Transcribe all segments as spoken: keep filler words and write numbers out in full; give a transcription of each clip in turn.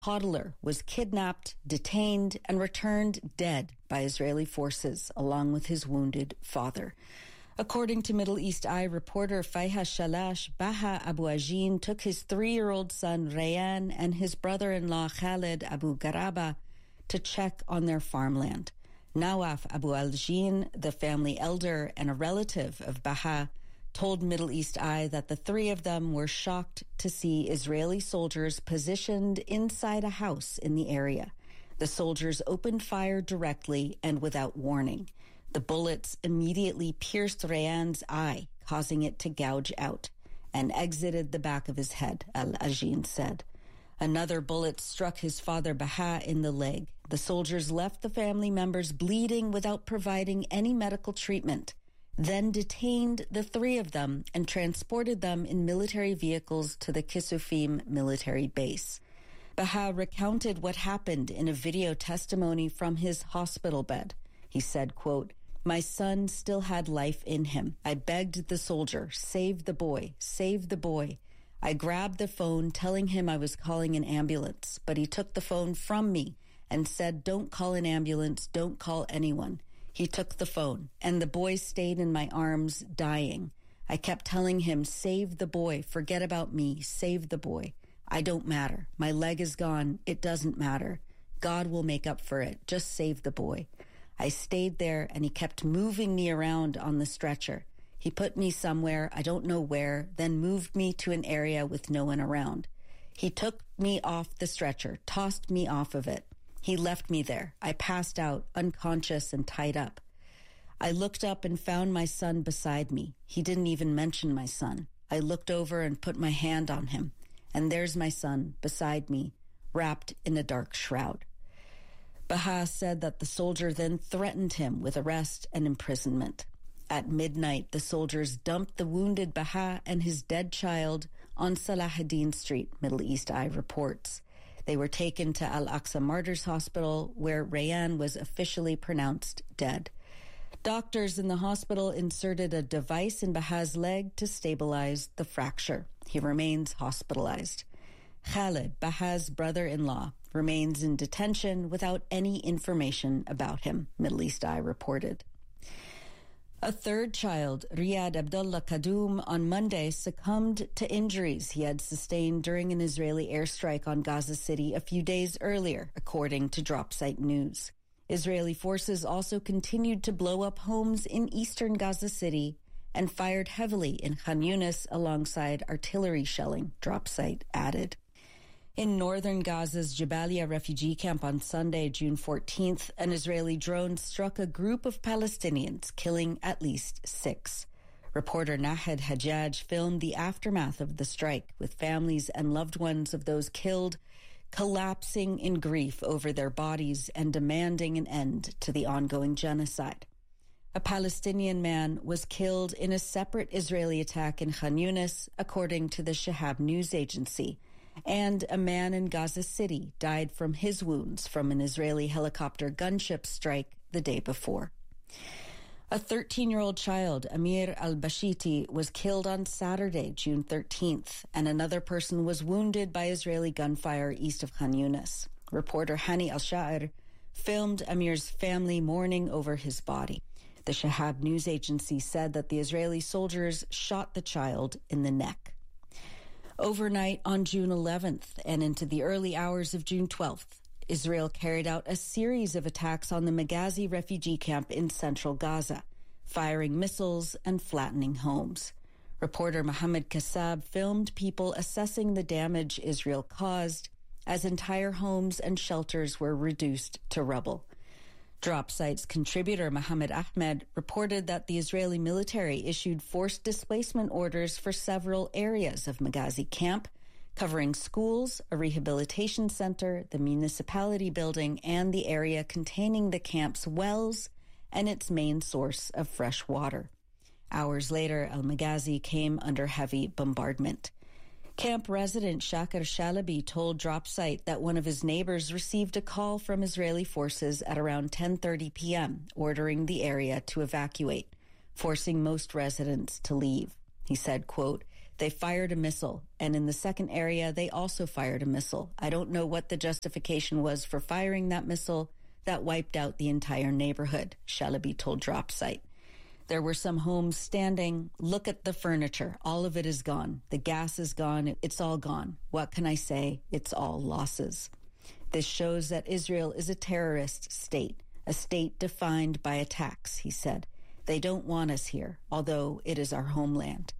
Hodler was kidnapped, detained, and returned dead by Israeli forces, along with his wounded father. According to Middle East Eye reporter Fayha Shalash, Baha Abu Ajin took his three-year-old son Rayan and his brother-in-law Khalid Abu Garaba to check on their farmland. Nawaf Abu Aljin, the family elder and a relative of Baha, told Middle East Eye that the three of them were shocked to see Israeli soldiers positioned inside a house in the area. The soldiers opened fire directly and without warning. The bullets immediately pierced Rayan's eye, causing it to gouge out, and exited the back of his head, Al-Ajin said. Another bullet struck his father Baha in the leg. The soldiers left the family members bleeding without providing any medical treatment, then detained the three of them and transported them in military vehicles to the Kisufim military base. Baha recounted what happened in a video testimony from his hospital bed. He said, quote, "My son still had life in him. I begged the soldier, save the boy, save the boy. I grabbed the phone telling him I was calling an ambulance, but he took the phone from me and said, don't call an ambulance, don't call anyone. He took the phone, and the boy stayed in my arms dying. I kept telling him, save the boy, forget about me, save the boy. I don't matter. My leg is gone. It doesn't matter. God will make up for it. Just save the boy. I stayed there, and he kept moving me around on the stretcher. He put me somewhere, I don't know where, then moved me to an area with no one around. He took me off the stretcher, tossed me off of it. He left me there. I passed out, unconscious and tied up. I looked up and found my son beside me. He didn't even mention my son. I looked over and put my hand on him, and there's my son beside me, wrapped in a dark shroud." Baha said that the soldier then threatened him with arrest and imprisonment. At midnight, the soldiers dumped the wounded Baha and his dead child on Salahuddin Street, Middle East Eye reports. They were taken to Al-Aqsa Martyrs Hospital, where Rayan was officially pronounced dead. Doctors in the hospital inserted a device in Baha's leg to stabilize the fracture. He remains hospitalized. Khalid, Baha's brother-in-law, remains in detention without any information about him, Middle East Eye reported. A third child, Riyad Abdullah Kadoum, on Monday succumbed to injuries he had sustained during an Israeli airstrike on Gaza City a few days earlier, according to Dropsite News. Israeli forces also continued to blow up homes in eastern Gaza City and fired heavily in Khan Yunis alongside artillery shelling, Dropsite added. In northern Gaza's Jabalia refugee camp on Sunday, June fourteenth, an Israeli drone struck a group of Palestinians, killing at least six. Reporter Nahed Hajjaj filmed the aftermath of the strike, with families and loved ones of those killed collapsing in grief over their bodies and demanding an end to the ongoing genocide. A Palestinian man was killed in a separate Israeli attack in Khan Yunis, according to the Shahab news agency, and a man in Gaza City died from his wounds from an Israeli helicopter gunship strike the day before. A thirteen-year-old child, Amir al-Bashiti, was killed on Saturday, June thirteenth, and another person was wounded by Israeli gunfire east of Khan Yunis. Reporter Hani al-Sha'ir filmed Amir's family mourning over his body. The Shahab news agency said that the Israeli soldiers shot the child in the neck. Overnight on June eleventh and into the early hours of June twelfth, Israel carried out a series of attacks on the Maghazi refugee camp in central Gaza, firing missiles and flattening homes. Reporter Mohammed Kassab filmed people assessing the damage Israel caused as entire homes and shelters were reduced to rubble. Dropsite's contributor Mohammed Ahmed reported that the Israeli military issued forced displacement orders for several areas of Maghazi camp, covering schools, a rehabilitation center, the municipality building, and the area containing the camp's wells and its main source of fresh water. Hours later, Al-Maghazi came under heavy bombardment. Camp resident Shakir Shalabi told Dropsite that one of his neighbors received a call from Israeli forces at around ten thirty p.m., ordering the area to evacuate, forcing most residents to leave. He said, quote, they fired a missile, and in the second area, they also fired a missile. I don't know what the justification was for firing that missile that wiped out the entire neighborhood, Shalaby told DropSite. There were some homes standing. Look at the furniture. All of it is gone. The gas is gone. It's all gone. What can I say? It's all losses. This shows that Israel is a terrorist state, a state defined by attacks, he said. They don't want us here, although it is our homeland.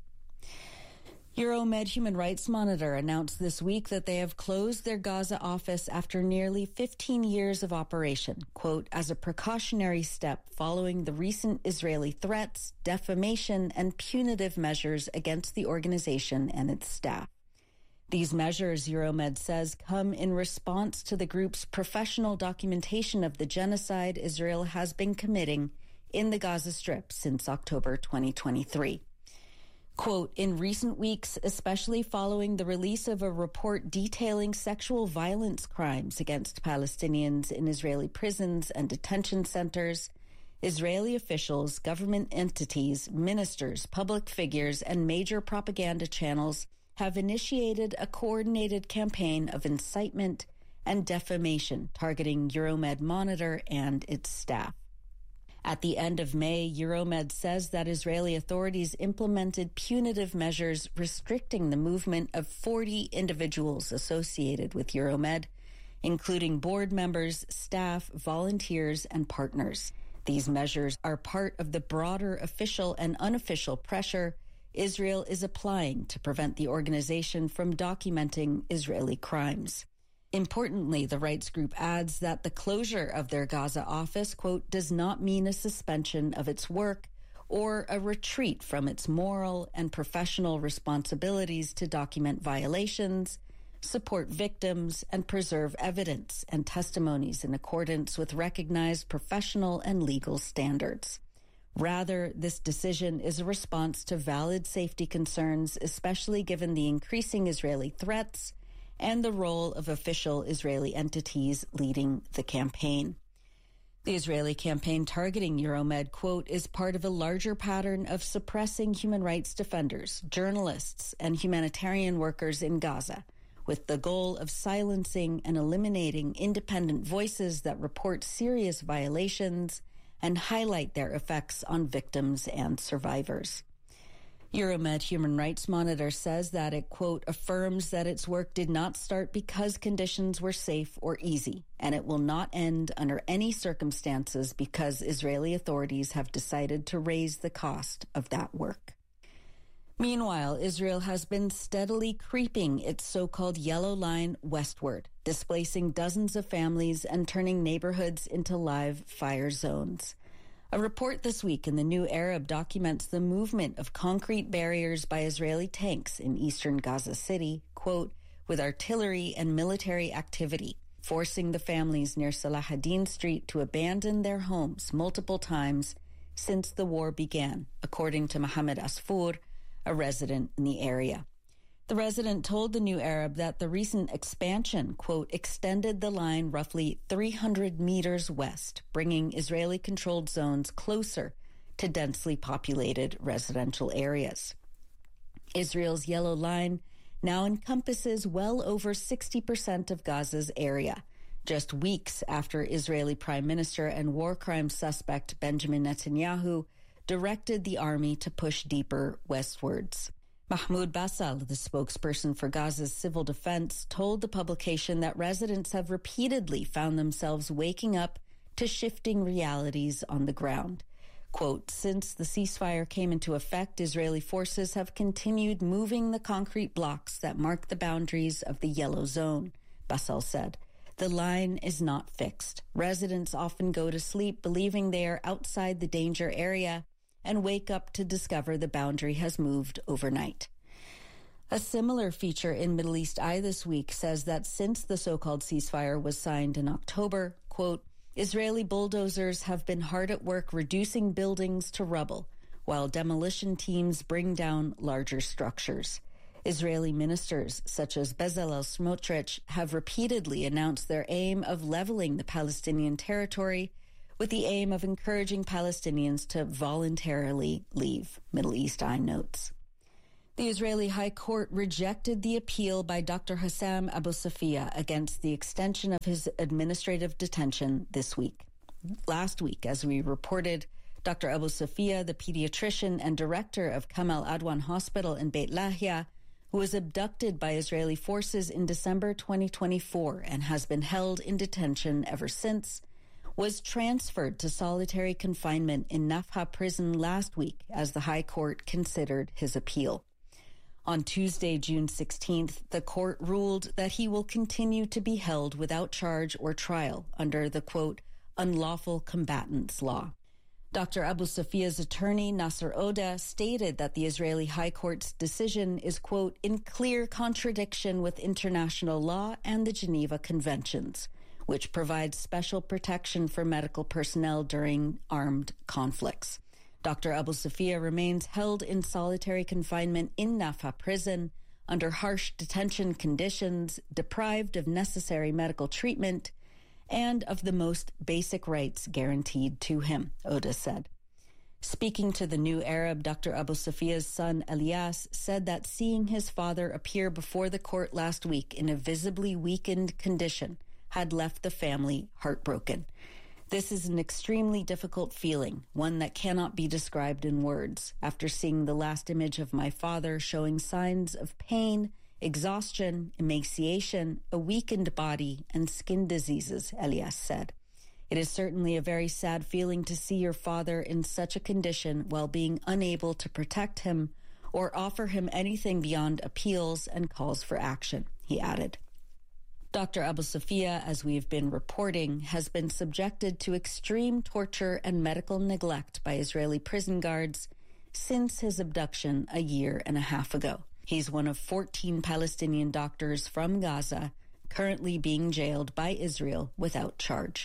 Euromed Human Rights Monitor announced this week that they have closed their Gaza office after nearly fifteen years of operation, quote, as a precautionary step following the recent Israeli threats, defamation, and punitive measures against the organization and its staff. These measures, Euromed says, come in response to the group's professional documentation of the genocide Israel has been committing in the Gaza Strip since October twenty twenty-three. Quote, in recent weeks, especially following the release of a report detailing sexual violence crimes against Palestinians in Israeli prisons and detention centers, Israeli officials, government entities, ministers, public figures, and major propaganda channels have initiated a coordinated campaign of incitement and defamation targeting Euromed Monitor and its staff. At the end of May, Euromed says that Israeli authorities implemented punitive measures restricting the movement of forty individuals associated with Euromed, including board members, staff, volunteers, and partners. These measures are part of the broader official and unofficial pressure Israel is applying to prevent the organization from documenting Israeli crimes. Importantly, the rights group adds that the closure of their Gaza office, quote, does not mean a suspension of its work or a retreat from its moral and professional responsibilities to document violations, support victims, and preserve evidence and testimonies in accordance with recognized professional and legal standards. Rather, this decision is a response to valid safety concerns, especially given the increasing Israeli threats and the role of official Israeli entities leading the campaign. The Israeli campaign targeting Euromed, quote, is part of a larger pattern of suppressing human rights defenders, journalists, and humanitarian workers in Gaza, with the goal of silencing and eliminating independent voices that report serious violations and highlight their effects on victims and survivors. Euromed Human Rights Monitor says that it, quote, affirms that its work did not start because conditions were safe or easy, and it will not end under any circumstances because Israeli authorities have decided to raise the cost of that work. Meanwhile, Israel has been steadily creeping its so-called yellow line westward, displacing dozens of families and turning neighborhoods into live fire zones. A report this week in the New Arab documents the movement of concrete barriers by Israeli tanks in eastern Gaza City, quote, with artillery and military activity, forcing the families near Salahuddin Street to abandon their homes multiple times since the war began, according to Mohammed Asfour, a resident in the area. The resident told the New Arab that the recent expansion, quote, extended the line roughly three hundred meters west, bringing Israeli-controlled zones closer to densely populated residential areas. Israel's yellow line now encompasses well over sixty percent of Gaza's area, just weeks after Israeli Prime Minister and war crimes suspect Benjamin Netanyahu directed the army to push deeper westwards. Mahmoud Basal, the spokesperson for Gaza's civil defense, told the publication that residents have repeatedly found themselves waking up to shifting realities on the ground. Quote, since the ceasefire came into effect, Israeli forces have continued moving the concrete blocks that mark the boundaries of the yellow zone, Basal said. The line is not fixed. Residents often go to sleep believing they are outside the danger area and wake up to discover the boundary has moved overnight. A similar feature in Middle East Eye this week says that since the so-called ceasefire was signed in October, quote, Israeli bulldozers have been hard at work reducing buildings to rubble, while demolition teams bring down larger structures. Israeli ministers such as Bezalel Smotrich have repeatedly announced their aim of leveling the Palestinian territory with the aim of encouraging Palestinians to voluntarily leave, Middle East Eye notes. The Israeli High Court rejected the appeal by Doctor Hussam Abu Safia against the extension of his administrative detention this week. Last week, as we reported, Doctor Abu Safia, the pediatrician and director of Kamal Adwan Hospital in Beit Lahia, who was abducted by Israeli forces in December twenty twenty-four and has been held in detention ever since, was transferred to solitary confinement in Nafha prison last week as the High Court considered his appeal. On Tuesday, June sixteenth, the court ruled that he will continue to be held without charge or trial under the, quote, unlawful combatants law. Doctor Abu Safia's attorney, Nasser Oda, stated that the Israeli High Court's decision is, quote, in clear contradiction with international law and the Geneva Conventions, which provides special protection for medical personnel during armed conflicts. Doctor Abu Safia remains held in solitary confinement in Nafha prison under harsh detention conditions, deprived of necessary medical treatment, and of the most basic rights guaranteed to him, Oda said. Speaking to the New Arab, Doctor Abu Safia's son, Elias, said that seeing his father appear before the court last week in a visibly weakened condition had left the family heartbroken. This is an extremely difficult feeling, one that cannot be described in words. After seeing the last image of my father showing signs of pain, exhaustion, emaciation, a weakened body, and skin diseases, Elias said. It is certainly a very sad feeling to see your father in such a condition while being unable to protect him or offer him anything beyond appeals and calls for action, he added. Doctor Abu Safia, as we have been reporting, has been subjected to extreme torture and medical neglect by Israeli prison guards since his abduction a year and a half ago. He's one of fourteen Palestinian doctors from Gaza currently being jailed by Israel without charge.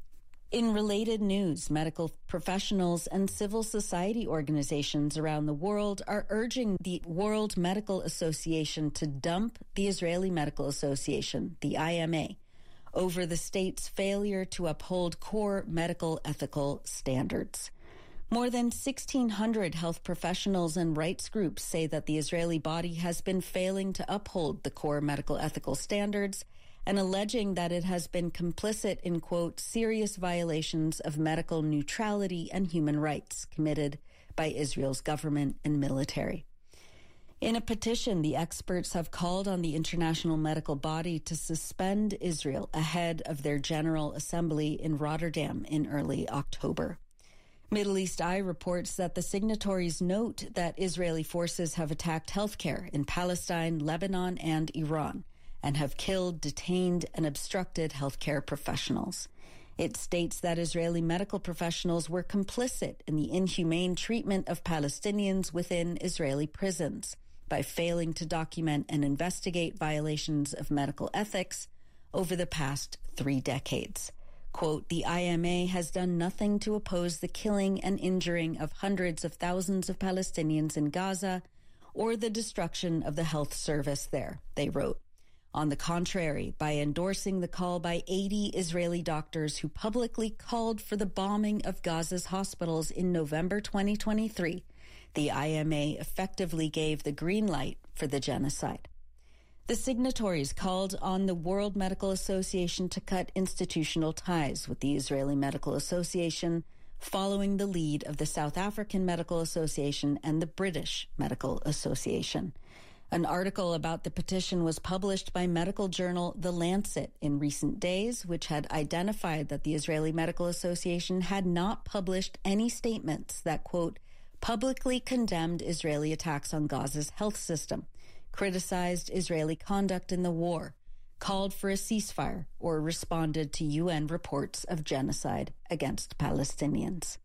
In related news, medical professionals and civil society organizations around the world are urging the World Medical Association to dump the Israeli Medical Association, the I M A, over the state's failure to uphold core medical ethical standards. More than sixteen hundred health professionals and rights groups say that the Israeli body has been failing to uphold the core medical ethical standards and alleging that it has been complicit in, quote, serious violations of medical neutrality and human rights committed by Israel's government and military. In a petition, the experts have called on the international medical body to suspend Israel ahead of their General Assembly in Rotterdam in early October. Middle East Eye reports that the signatories note that Israeli forces have attacked healthcare in Palestine, Lebanon, and Iran, and have killed, detained, and obstructed healthcare professionals. It states that Israeli medical professionals were complicit in the inhumane treatment of Palestinians within Israeli prisons by failing to document and investigate violations of medical ethics over the past three decades. Quote, the I M A has done nothing to oppose the killing and injuring of hundreds of thousands of Palestinians in Gaza or the destruction of the health service there, they wrote. On the contrary, by endorsing the call by eighty Israeli doctors who publicly called for the bombing of Gaza's hospitals in November twenty twenty-three, the I M A effectively gave the green light for the genocide. The signatories called on the World Medical Association to cut institutional ties with the Israeli Medical Association, following the lead of the South African Medical Association and the British Medical Association. An article about the petition was published by medical journal The Lancet in recent days, which had identified that the Israeli Medical Association had not published any statements that, quote, publicly condemned Israeli attacks on Gaza's health system, criticized Israeli conduct in the war, called for a ceasefire, or responded to U N reports of genocide against Palestinians.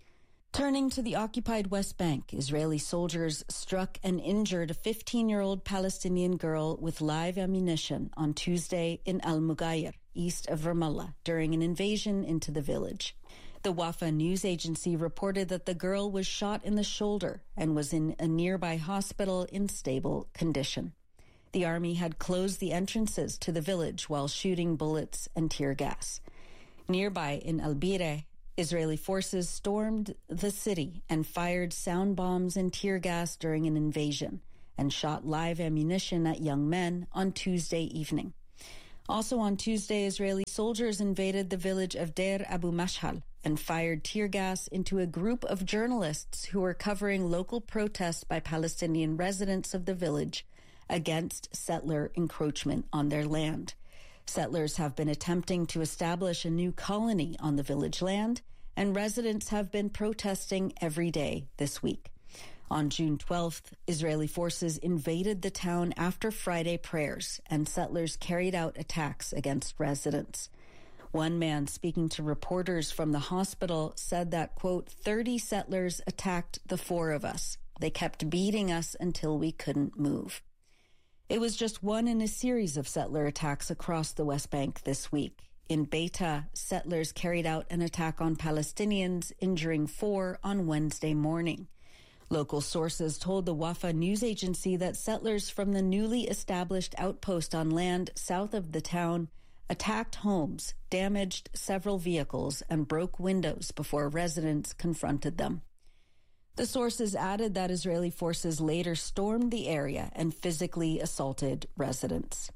Turning to the occupied West Bank, Israeli soldiers struck and injured a fifteen-year-old Palestinian girl with live ammunition on Tuesday in Al-Mughayr, east of Ramallah, during an invasion into the village. The Wafa news agency reported that the girl was shot in the shoulder and was in a nearby hospital in stable condition. The army had closed the entrances to the village while shooting bullets and tear gas. Nearby in Al-Bireh, Israeli forces stormed the city and fired sound bombs and tear gas during an invasion, and shot live ammunition at young men on Tuesday evening. Also on Tuesday, Israeli soldiers invaded the village of Deir Abu Mashhal and fired tear gas into a group of journalists who were covering local protests by Palestinian residents of the village against settler encroachment on their land. Settlers have been attempting to establish a new colony on the village land, and residents have been protesting every day this week. On June twelfth, Israeli forces invaded the town after Friday prayers, and settlers carried out attacks against residents. One man speaking to reporters from the hospital said that, quote, thirty settlers attacked the four of us. They kept beating us until we couldn't move. It was just one in a series of settler attacks across the West Bank this week. In Beita, settlers carried out an attack on Palestinians, injuring four on Wednesday morning. Local sources told the Wafa news agency that settlers from the newly established outpost on land south of the town attacked homes, damaged several vehicles, and broke windows before residents confronted them. The sources added that Israeli forces later stormed the area and physically assaulted residents.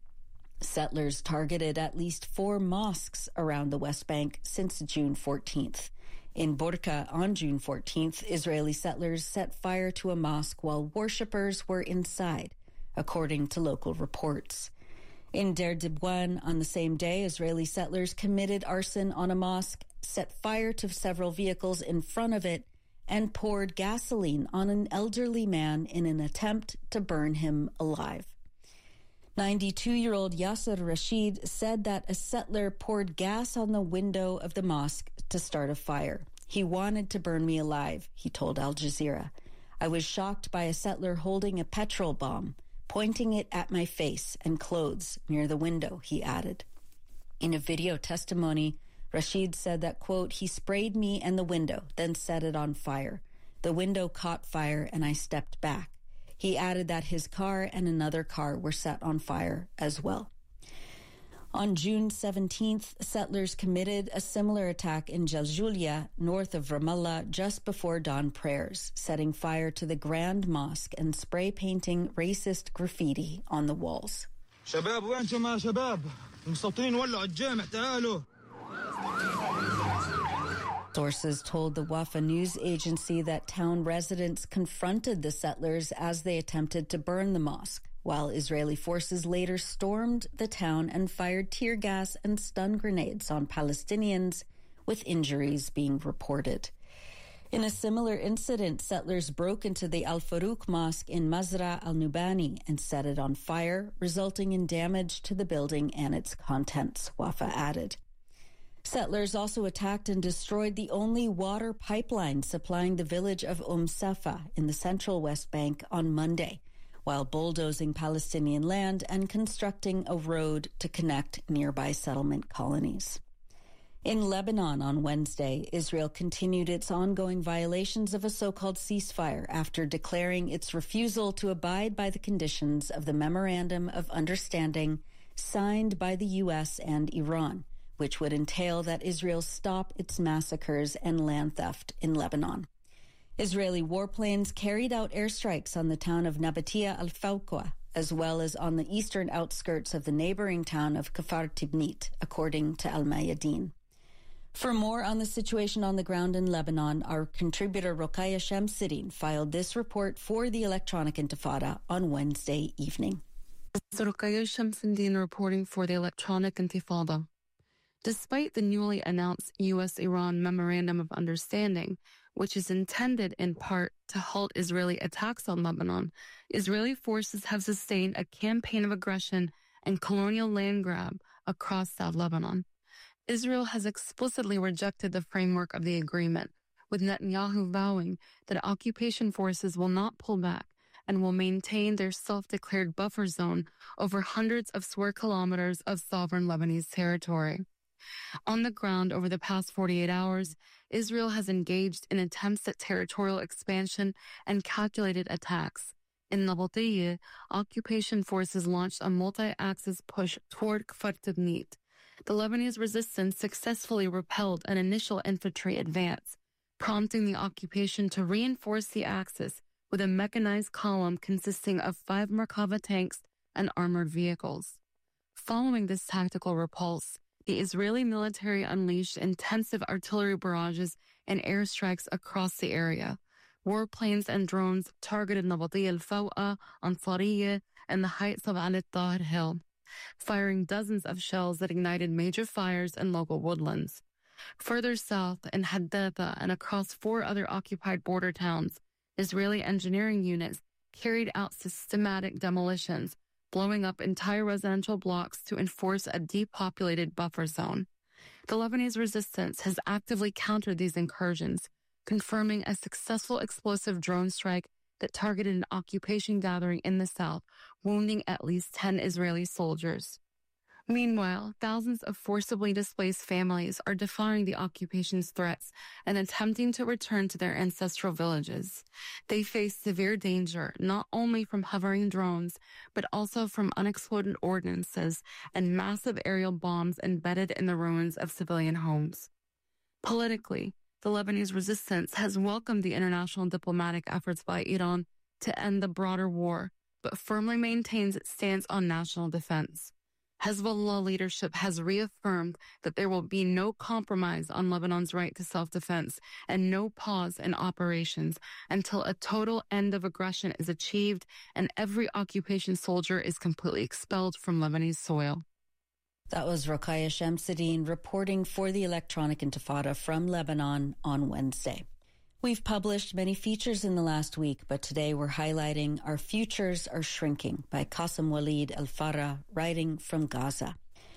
Settlers targeted at least four mosques around the West Bank since June fourteenth. In Burqa on June fourteenth, Israeli settlers set fire to a mosque while worshippers were inside, according to local reports. In Deir Dibwan on the same day, Israeli settlers committed arson on a mosque, set fire to several vehicles in front of it, and poured gasoline on an elderly man in an attempt to burn him alive. ninety-two-year-old Yasser Rashid said that a settler poured gas on the window of the mosque to start a fire. He wanted to burn me alive, he told Al Jazeera. I was shocked by a settler holding a petrol bomb, pointing it at my face and clothes near the window, he added. In a video testimony, Rashid said that, quote, he sprayed me and the window, then set it on fire. The window caught fire and I stepped back. He added that his car and another car were set on fire as well. On June seventeenth, settlers committed a similar attack in Jaljulia, north of Ramallah, just before dawn prayers, setting fire to the Grand Mosque and spray painting racist graffiti on the walls. شباب وينكم يا شباب؟ المستوطنين ولعوا الجامع تعالوا. Sources told the Wafa news agency that town residents confronted the settlers as they attempted to burn the mosque, while Israeli forces later stormed the town and fired tear gas and stun grenades on Palestinians, with injuries being reported. In a similar incident, settlers broke into the Al-Farouk Mosque in Mazra al-Nubani and set it on fire, resulting in damage to the building and its contents, Wafa added. Settlers also attacked and destroyed the only water pipeline supplying the village of Umm Safa in the central West Bank on Monday, while bulldozing Palestinian land and constructing a road to connect nearby settlement colonies. In Lebanon on Wednesday, Israel continued its ongoing violations of a so-called ceasefire after declaring its refusal to abide by the conditions of the Memorandum of Understanding signed by the U S and Iran, which would entail that Israel stop its massacres and land theft in Lebanon. Israeli warplanes carried out airstrikes on the town of Nabatia al-Fawqa, as well as on the eastern outskirts of the neighboring town of Kfar Tibnit, according to Al-Mayadeen. For more on the situation on the ground in Lebanon, our contributor Rokaya Shamsidin filed this report for the Electronic Intifada on Wednesday evening. Rokaya Shamsidin reporting for the Electronic Intifada. Despite the newly announced U S Iran Memorandum of Understanding, which is intended in part to halt Israeli attacks on Lebanon, Israeli forces have sustained a campaign of aggression and colonial land grab across South Lebanon. Israel has explicitly rejected the framework of the agreement, with Netanyahu vowing that occupation forces will not pull back and will maintain their self-declared buffer zone over hundreds of square kilometers of sovereign Lebanese territory. On the ground over the past forty-eight hours, Israel has engaged in attempts at territorial expansion and calculated attacks. In Nabatia, occupation forces launched a multi-axis push toward Kfar Tibnit. The Lebanese resistance successfully repelled an initial infantry advance, prompting the occupation to reinforce the axis with a mechanized column consisting of five Merkava tanks and armored vehicles. Following this tactical repulse, the Israeli military unleashed intensive artillery barrages and airstrikes across the area. Warplanes and drones targeted Nabatiya al-Fawqa, Ansariya, and the heights of Al Tahir Hill, firing dozens of shells that ignited major fires in local woodlands. Further south, in Haddatha and across four other occupied border towns, Israeli engineering units carried out systematic demolitions, blowing up entire residential blocks to enforce a depopulated buffer zone. The Lebanese resistance has actively countered these incursions, confirming a successful explosive drone strike that targeted an occupation gathering in the south, wounding at least ten Israeli soldiers. Meanwhile, thousands of forcibly displaced families are defying the occupation's threats and attempting to return to their ancestral villages. They face severe danger not only from hovering drones, but also from unexploded ordnances and massive aerial bombs embedded in the ruins of civilian homes. Politically, the Lebanese resistance has welcomed the international diplomatic efforts by Iran to end the broader war, but firmly maintains its stance on national defense. Hezbollah leadership has reaffirmed that there will be no compromise on Lebanon's right to self-defense and no pause in operations until a total end of aggression is achieved and every occupation soldier is completely expelled from Lebanese soil. That was Rokhaya Shamsuddin reporting for the Electronic Intifada from Lebanon on Wednesday. We've published many features in the last week, but today we're highlighting Our Futures Are Shrinking by Qasim Walid Al-Farah, writing from Gaza.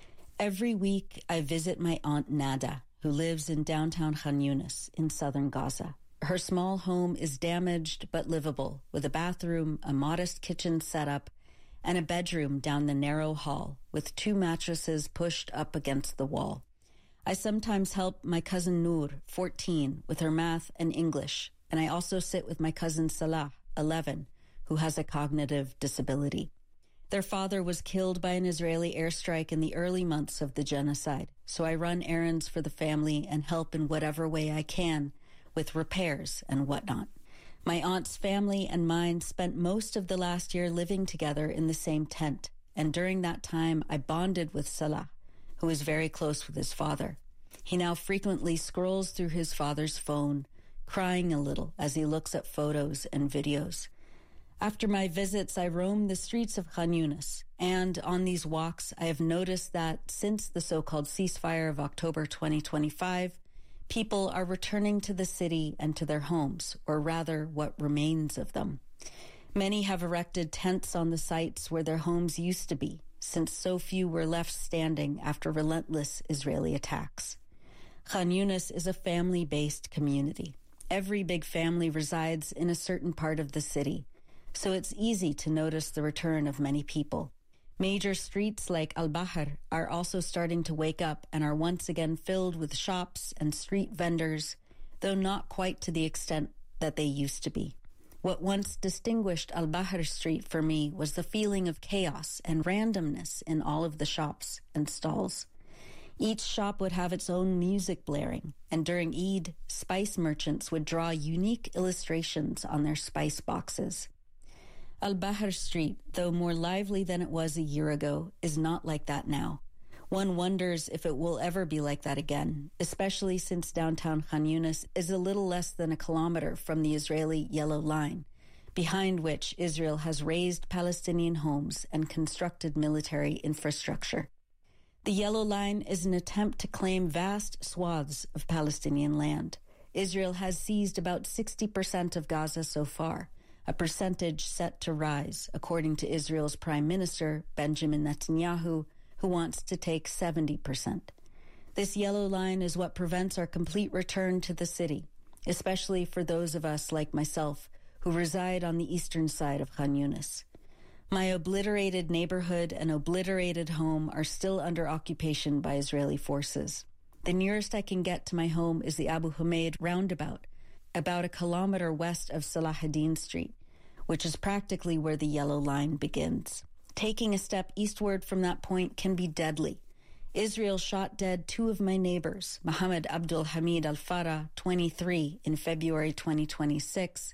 Every week I visit my aunt Nada, who lives in downtown Khan Yunis in southern Gaza. Her small home is damaged but livable, with a bathroom, a modest kitchen setup, and a bedroom down the narrow hall with two mattresses pushed up against the wall. I sometimes help my cousin Noor, fourteen, with her math and English, and I also sit with my cousin Salah, eleven, who has a cognitive disability. Their father was killed by an Israeli airstrike in the early months of the genocide, so I run errands for the family and help in whatever way I can with repairs and whatnot. My aunt's family and mine spent most of the last year living together in the same tent, and during that time I bonded with Salah, who is very close with his father. He now frequently scrolls through his father's phone, crying a little as he looks at photos and videos. After my visits, I roam the streets of Khan Yunis, and on these walks, I have noticed that since the so-called ceasefire of October twenty twenty-five, people are returning to the city and to their homes, or rather what remains of them. Many have erected tents on the sites where their homes used to be, since so few were left standing after relentless Israeli attacks. Khan Yunis is a family-based community. Every big family resides in a certain part of the city, so it's easy to notice the return of many people. Major streets like Al-Bahr are also starting to wake up and are once again filled with shops and street vendors, though not quite to the extent that they used to be. What once distinguished Al-Bahr Street for me was the feeling of chaos and randomness in all of the shops and stalls. Each shop would have its own music blaring, and during Eid, spice merchants would draw unique illustrations on their spice boxes. Al-Bahr Street, though more lively than it was a year ago, is not like that now. One wonders if it will ever be like that again, especially since downtown Khan Yunis is a little less than a kilometer from the Israeli Yellow Line, behind which Israel has razed Palestinian homes and constructed military infrastructure. The Yellow Line is an attempt to claim vast swaths of Palestinian land. Israel has seized about sixty percent of Gaza so far, a percentage set to rise, according to Israel's Prime Minister, Benjamin Netanyahu, who wants to take seventy percent. This yellow line is what prevents our complete return to the city, especially for those of us like myself who reside on the eastern side of Khan Yunis. My obliterated neighborhood and obliterated home are still under occupation by Israeli forces. The nearest I can get to my home is the Abu Humaid roundabout, about a kilometer west of Salahuddin Street, which is practically where the yellow line begins. Taking a step eastward from that point can be deadly. Israel shot dead two of my neighbors, Mohammed Abdul Hamid Al-Farah, twenty-three, in February twenty twenty-six,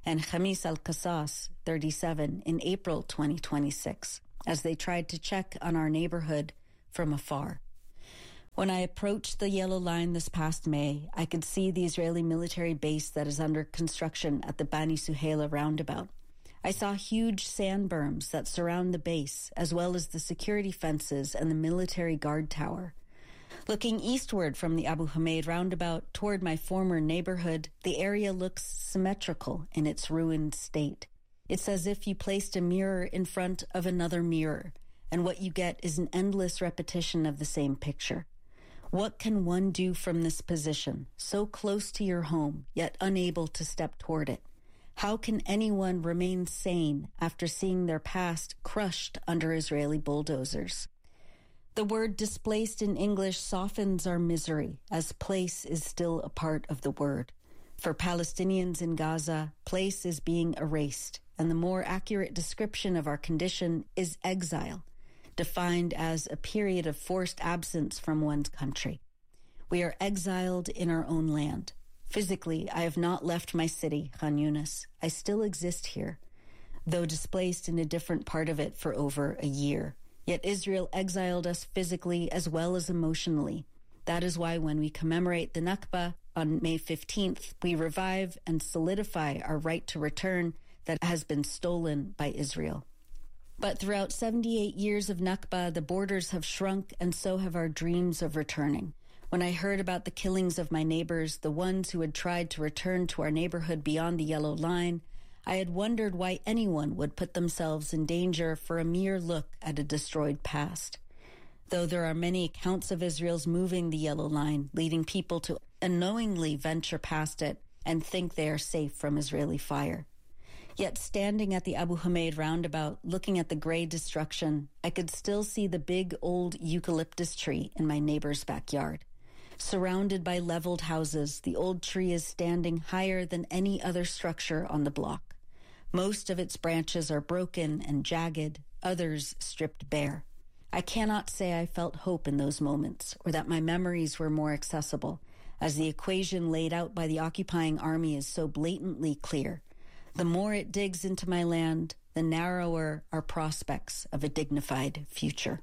and Khamis Al-Qasas, thirty-seven, in April twenty twenty-six, as they tried to check on our neighborhood from afar. When I approached the yellow line this past May, I could see the Israeli military base that is under construction at the Bani Suheila roundabout. I saw huge sand berms that surround the base, as well as the security fences and the military guard tower. Looking eastward from the Abu Hamid roundabout toward my former neighborhood, the area looks symmetrical in its ruined state. It's as if you placed a mirror in front of another mirror, and what you get is an endless repetition of the same picture. What can one do from this position, so close to your home, yet unable to step toward it? How can anyone remain sane after seeing their past crushed under Israeli bulldozers? The word displaced in English softens our misery, as place is still a part of the word. For Palestinians in Gaza, place is being erased, and the more accurate description of our condition is exile, defined as a period of forced absence from one's country. We are exiled in our own land. Physically, I have not left my city, Khan Yunis. I still exist here, though displaced in a different part of it for over a year. Yet Israel exiled us physically as well as emotionally. That is why when we commemorate the Nakba on May fifteenth, we revive and solidify our right to return that has been stolen by Israel. But throughout seventy-eight years of Nakba, the borders have shrunk, and so have our dreams of returning. When I heard about the killings of my neighbors, the ones who had tried to return to our neighborhood beyond the yellow line, I had wondered why anyone would put themselves in danger for a mere look at a destroyed past. Though there are many accounts of Israel's moving the yellow line, leading people to unknowingly venture past it and think they are safe from Israeli fire. Yet standing at the Abu Hamid roundabout, looking at the gray destruction, I could still see the big old eucalyptus tree in my neighbor's backyard. Surrounded by leveled houses, the old tree is standing higher than any other structure on the block. Most of its branches are broken and jagged, others stripped bare. I cannot say I felt hope in those moments, or that my memories were more accessible, as the equation laid out by the occupying army is so blatantly clear. The more it digs into my land, the narrower our prospects of a dignified future.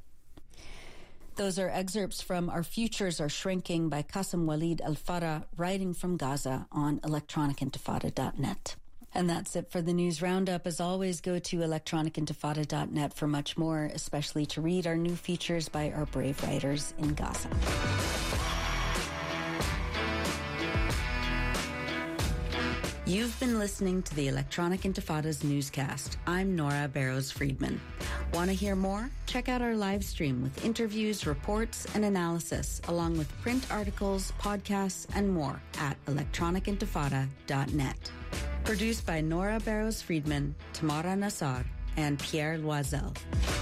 Those are excerpts from Our Futures Are Shrinking by Qasim Walid Al-Farah, writing from Gaza on electronic intifada dot net. And that's it for the news roundup. As always, go to electronic intifada dot net for much more, especially to read our new features by our brave writers in Gaza. You've been listening to the Electronic Intifada's newscast. I'm Nora Barrows-Friedman. Want to hear more? Check out our live stream with interviews, reports, and analysis, along with print articles, podcasts, and more at electronic intifada dot net. Produced by Nora Barrows-Friedman, Tamara Nassar, and Pierre Loisel.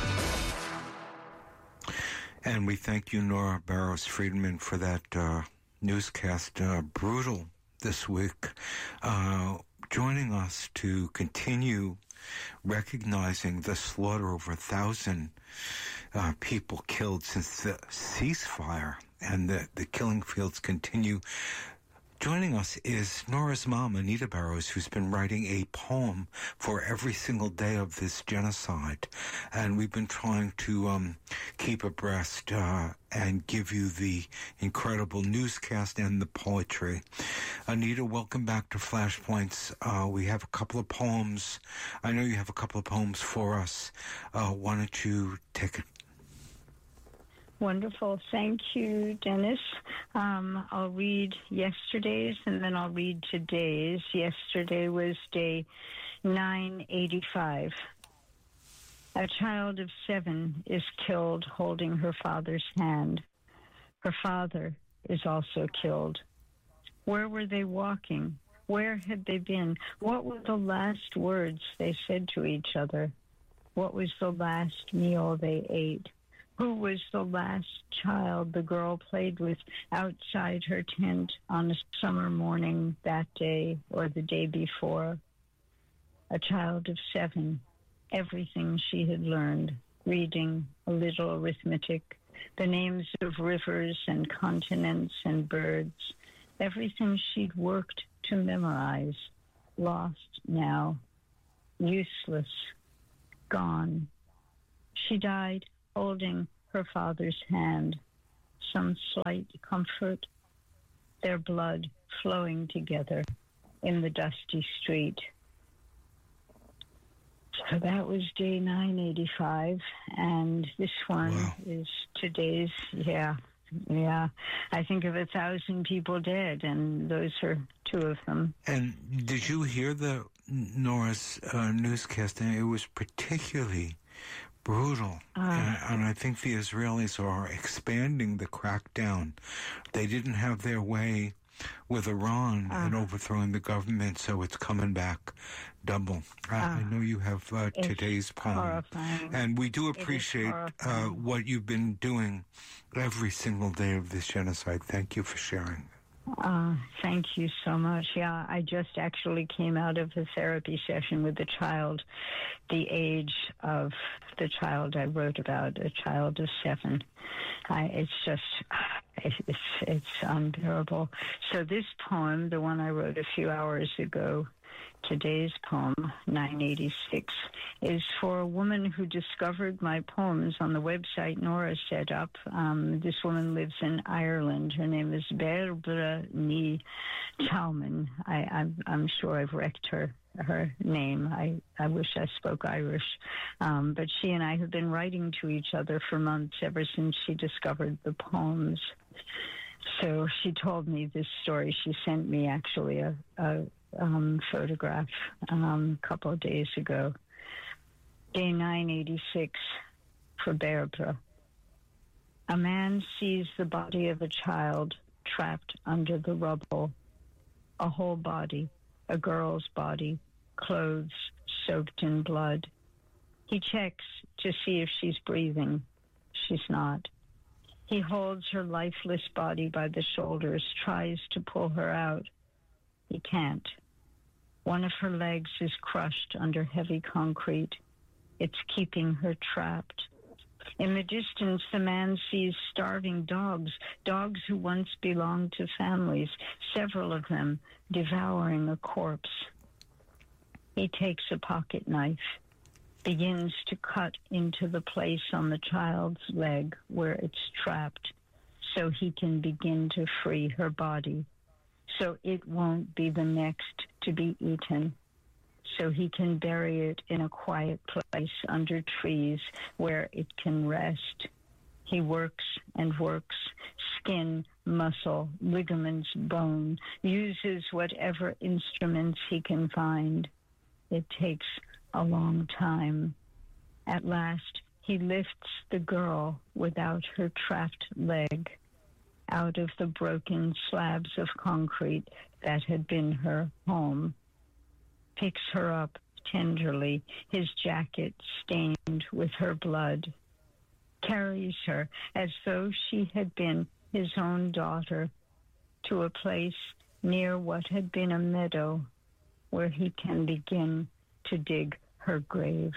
And we thank you, Nora Barrows-Friedman, for that uh, newscast. Uh, brutal this week, uh, joining us to continue recognizing the slaughter over a thousand uh, people killed since the ceasefire, and the, the killing fields continue. Joining us is Nora's mom, Anita Barrows, who's been writing a poem for every single day of this genocide. And we've been trying to um, keep abreast uh, and give you the incredible newscast and the poetry. Anita, welcome back to Flashpoints. Uh, we have a couple of poems. I know you have a couple of poems for us. Uh, why don't you take it? Wonderful. Thank you, Dennis. Um, I'll read yesterday's and then I'll read today's. Yesterday was day nine eighty-five. A child of seven is killed holding her father's hand. Her father is also killed. Where were they walking? Where had they been? What were the last words they said to each other? What was the last meal they ate? Who was the last child the girl played with outside her tent on a summer morning that day or the day before? A child of seven, everything she had learned, reading, a little arithmetic, the names of rivers and continents and birds, everything she'd worked to memorize, lost now, useless, gone. She died holding her father's hand, some slight comfort, their blood flowing together in the dusty street. So that was day nine eighty-five, and this one wow. is today's, yeah, yeah. I think of a thousand people dead, and those are two of them. And did you hear the Nora's uh, newscast? And it was particularly brutal, uh, and, and I think the Israelis are expanding the crackdown. They didn't have their way with Iran uh, and overthrowing the government, so it's coming back double. Uh, uh, I know you have uh, today's poem, horrifying. And we do appreciate uh, what you've been doing every single day of this genocide. Thank you for sharing. Uh, thank you so much. Yeah, I just actually came out of a therapy session with a child, the age of the child I wrote about, a child of seven. I, it's just, it's, it's unbearable. So this poem, the one I wrote a few hours ago, today's poem, nine eighty-six, is for a woman who discovered my poems on the website Nora set up. Um, this woman lives in Ireland. Her name is Barbara Ní Chalman. I, I'm, I'm sure I've wrecked her her name. I, I wish I spoke Irish. Um, but she and I have been writing to each other for months, ever since she discovered the poems. So she told me this story. She sent me actually a, a um, photograph um, a couple of days ago. Day nine eighty-six for Barbara. A man sees the body of a child trapped under the rubble. A whole body, a girl's body, clothes soaked in blood. He checks to see if she's breathing. She's not. He holds her lifeless body by the shoulders, tries to pull her out. He can't. One of her legs is crushed under heavy concrete. It's keeping her trapped. In the distance, the man sees starving dogs, dogs who once belonged to families, several of them devouring a corpse. He takes a pocket knife, begins to cut into the place on the child's leg where it's trapped, so he can begin to free her body, so it won't be the next to be eaten, so he can bury it in a quiet place under trees where it can rest. He works and works, skin, muscle, ligaments, bone, uses whatever instruments he can find. It takes a long time. At last, he lifts the girl without her trapped leg out of the broken slabs of concrete that had been her home, picks her up tenderly, his jacket stained with her blood, carries her as though she had been his own daughter to a place near what had been a meadow where he can begin to dig her grave.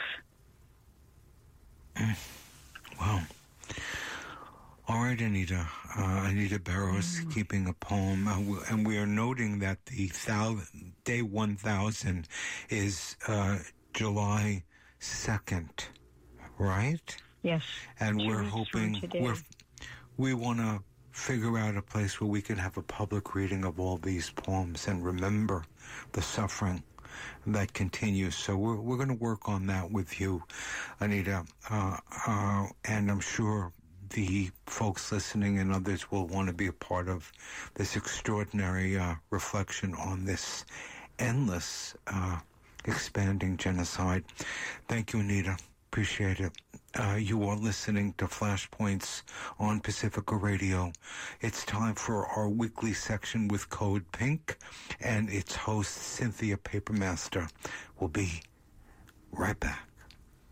Wow. All right, Anita. Uh, Anita Barrows mm. keeping a poem. Uh, w- and we are noting that the thousand, day one thousand is uh, July second, right? Yes. And we're hoping, we're, we want to figure out a place where we can have a public reading of all these poems and remember the suffering that continues. So we're we're going to work on that with you, Anita. Uh, uh, and I'm sure the folks listening and others will want to be a part of this extraordinary uh, reflection on this endless, uh, expanding genocide. Thank you, Anita. Appreciate it. Uh, you are listening to Flashpoints on Pacifica Radio. It's time for our weekly section with Code Pink, and its host, Cynthia Papermaster, will be right back.